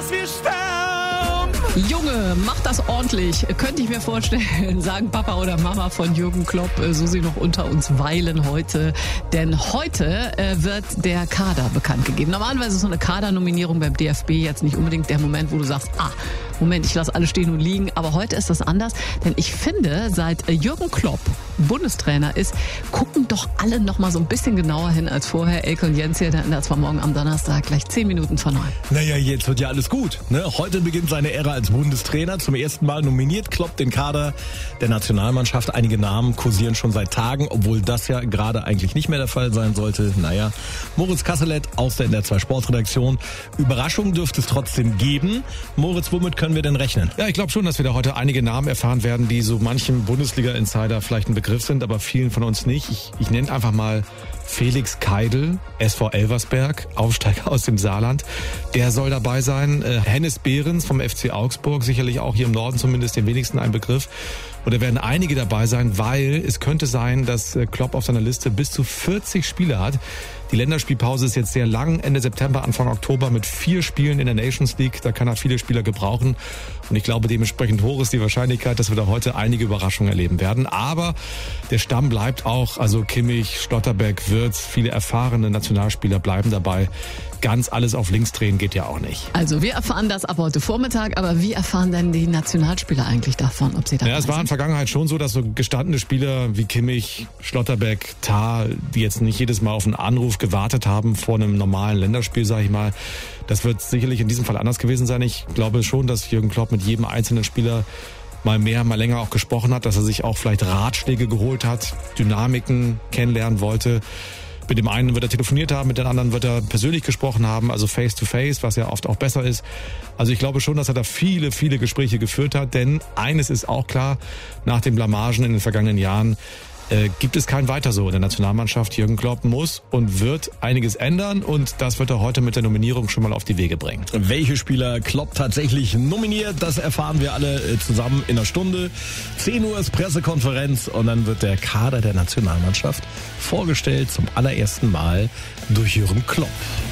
dass wir sterben. Junge, mach das ordentlich. Könnte ich mir vorstellen, sagen Papa oder Mama von Jürgen Klopp, so sie noch unter uns weilen heute. Denn heute wird der Kader bekannt gegeben. Normalerweise ist so eine Kadernominierung beim DFB jetzt nicht unbedingt der Moment, wo du sagst, Moment, ich lasse alle stehen und liegen. Aber heute ist das anders, denn ich finde, seit Jürgen Klopp Bundestrainer ist, gucken doch alle noch mal so ein bisschen genauer hin als vorher. Elke und Jens hier, der ändert zwar morgen am Donnerstag gleich 10 Minuten von 9. Naja, jetzt wird ja alles gut. Ne? Heute beginnt seine Ära als Bundestrainer. Zum ersten Mal nominiert Klopp den Kader der Nationalmannschaft. Einige Namen kursieren schon seit Tagen, obwohl das ja gerade eigentlich nicht mehr der Fall sein sollte. Naja, Moritz Kasselet aus der NDR 2 Sportredaktion. Überraschung dürfte es trotzdem geben. Moritz, womit können wir denn rechnen? Ja, ich glaube schon, dass wir da heute einige Namen erfahren werden, die so manchem Bundesliga-Insider vielleicht ein Begriff sind, aber vielen von uns nicht. Ich nenne einfach mal Felix Keidel, SV Elversberg, Aufsteiger aus dem Saarland. Der soll dabei sein. Hennes Behrens vom FC Augsburg, sicherlich auch hier im Norden zumindest den wenigsten ein Begriff. Und da werden einige dabei sein, weil es könnte sein, dass Klopp auf seiner Liste bis zu 40 Spieler hat. Die Länderspielpause ist jetzt sehr lang, Ende September, Anfang Oktober mit 4 Spielen in der Nations League. Da kann er viele Spieler gebrauchen. Und ich glaube, dementsprechend hoch ist die Wahrscheinlichkeit, dass wir da heute einige Überraschungen erleben werden. Aber der Stamm bleibt auch, also Kimmich, Schlotterbeck, Wirtz, viele erfahrene Nationalspieler bleiben dabei. Ganz alles auf links drehen geht ja auch nicht. Also wir erfahren das ab heute Vormittag, aber wie erfahren denn die Nationalspieler eigentlich davon, ob sie da sind? Ja, es war in der Vergangenheit schon so, dass so gestandene Spieler wie Kimmich, Schlotterbeck, Tah, die jetzt nicht jedes Mal auf einen Anruf gewartet haben vor einem normalen Länderspiel, sage ich mal. Das wird sicherlich in diesem Fall anders gewesen sein. Ich glaube schon, dass Jürgen Klopp mit jedem einzelnen Spieler mal mehr, mal länger auch gesprochen hat, dass er sich auch vielleicht Ratschläge geholt hat, Dynamiken kennenlernen wollte. Mit dem einen wird er telefoniert haben, mit den anderen wird er persönlich gesprochen haben, also face to face, was ja oft auch besser ist. Also ich glaube schon, dass er da viele, viele Gespräche geführt hat, denn eines ist auch klar, nach den Blamagen in den vergangenen Jahren gibt es kein Weiter so in der Nationalmannschaft. Jürgen Klopp muss und wird einiges ändern und das wird er heute mit der Nominierung schon mal auf die Wege bringen. Welche Spieler Klopp tatsächlich nominiert, das erfahren wir alle zusammen in einer Stunde. 10 Uhr ist Pressekonferenz und dann wird der Kader der Nationalmannschaft vorgestellt zum allerersten Mal durch Jürgen Klopp.